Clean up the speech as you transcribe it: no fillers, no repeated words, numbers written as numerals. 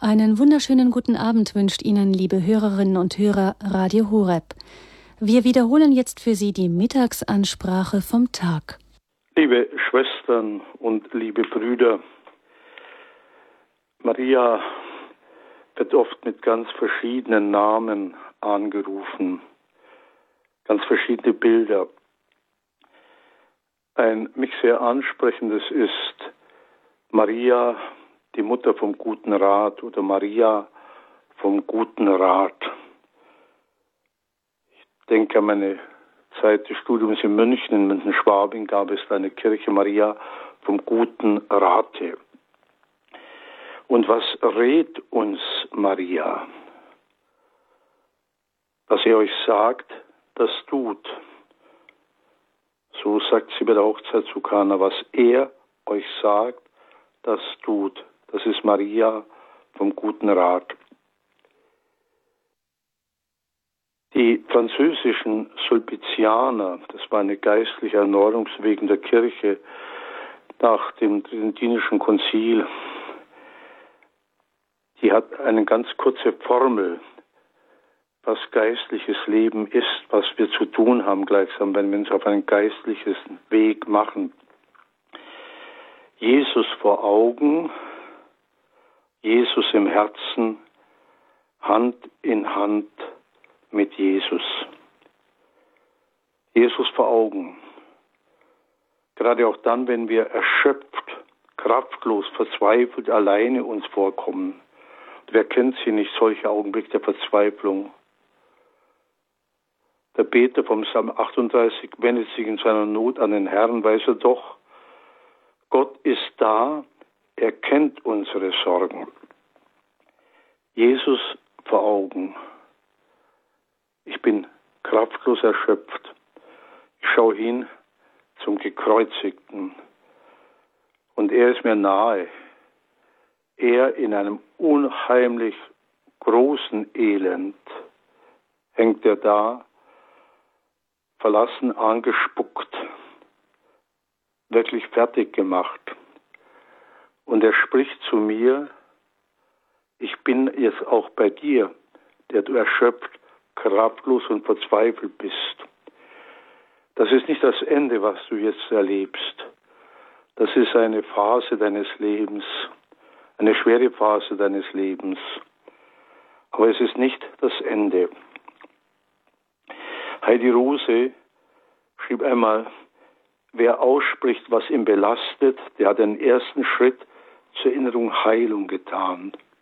Einen wunderschönen guten Abend wünscht Ihnen, liebe Hörerinnen und Hörer, Radio Horeb. Wir wiederholen jetzt für Sie die Mittagsansprache vom Tag. Liebe Schwestern und liebe Brüder, Maria wird oft mit ganz verschiedenen Namen angerufen, ganz verschiedene Bilder. Ein mich sehr ansprechendes ist Maria, die Mutter vom guten Rat, oder Maria vom guten Rat. Ich denke an meine Zeit des Studiums in München, in München-Schwabing gab es eine Kirche Maria vom guten Rate. Und was rät uns Maria? Was er euch sagt, das tut. So sagt sie bei der Hochzeit zu Kana, was er euch sagt, das tut. Das ist Maria vom guten Rat. Die französischen Sulpizianer, das war eine geistliche Erneuerungsbewegung der Kirche nach dem Tridentinischen Konzil, die hat eine ganz kurze Formel, was geistliches Leben ist, was wir zu tun haben gleichsam, wenn wir uns auf einen geistlichen Weg machen. Jesus vor Augen, Jesus im Herzen, Hand in Hand mit Jesus. Jesus vor Augen. Gerade auch dann, wenn wir erschöpft, kraftlos, verzweifelt, alleine uns vorkommen. Wer kennt sie nicht, solche Augenblicke der Verzweiflung? Der Beter vom Psalm 38 wendet sich in seiner Not an den Herrn, weiß er doch, Gott ist da, er kennt unsere Sorgen. Jesus vor Augen. Ich bin kraftlos erschöpft. Ich schaue hin zum Gekreuzigten. Und er ist mir nahe. Er in einem unheimlich großen Elend hängt er da, verlassen, angespuckt, wirklich fertig gemacht. Und er spricht zu mir, ich bin jetzt auch bei dir, der du erschöpft, kraftlos und verzweifelt bist. Das ist nicht das Ende, was du jetzt erlebst. Das ist eine Phase deines Lebens, eine schwere Phase deines Lebens. Aber es ist nicht das Ende. Heidi Rose schrieb einmal, wer ausspricht, was ihn belastet, der hat den ersten Schritt zur inneren Heilung getan.